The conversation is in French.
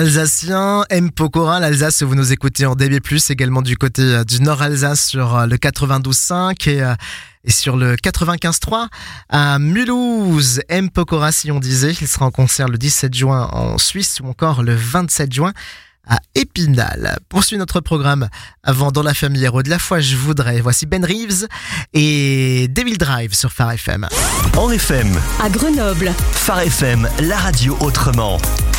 Alsacien, M. Pokora, l'Alsace, vous nous écoutez en DB+, également du côté du Nord Alsace sur le 92.5 et sur le 95.3 à Mulhouse. M. Pokora, si on disait, il sera en concert le 17 juin en Suisse ou encore le 27 juin à Épinal. Poursuit notre programme avant Dans la famille héros de la foi, je voudrais. Voici Ben Reeves et Devil Drive sur Phare FM. En FM, à Grenoble, Phare FM, la radio autrement.